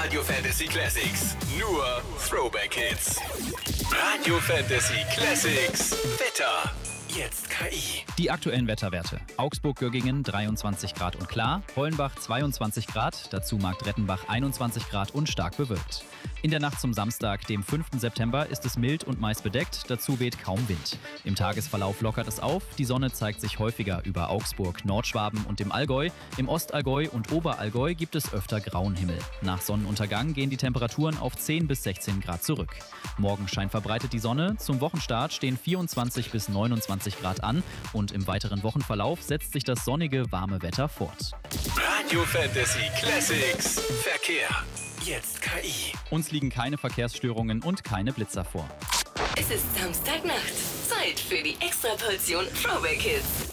Radio Fantasy Classics. Nur Throwback Hits. Radio Fantasy Classics. Wetter. Jetzt KI. Die aktuellen Wetterwerte. Augsburg-Göggingen 23 Grad und klar, Hollenbach 22 Grad, dazu Marktrettenbach 21 Grad und stark bewölkt. In der Nacht zum Samstag, dem 5. September, ist es mild und meist bedeckt, dazu weht kaum Wind. Im Tagesverlauf lockert es auf, die Sonne zeigt sich häufiger über Augsburg, Nordschwaben und dem Allgäu. Im Ostallgäu und Oberallgäu gibt es öfter grauen Himmel. Nach Sonnenuntergang gehen die Temperaturen auf 10 bis 16 Grad zurück. Morgen scheint verbreitet die Sonne, zum Wochenstart stehen 24 bis 29 Grad an und im weiteren Wochenverlauf setzt sich das sonnige, warme Wetter fort. Radio Fantasy Classics. Verkehr. Jetzt KI. Uns liegen keine Verkehrsstörungen und keine Blitzer vor. Es ist Samstagnacht. Zeit für die Extraportion Throwback Hits.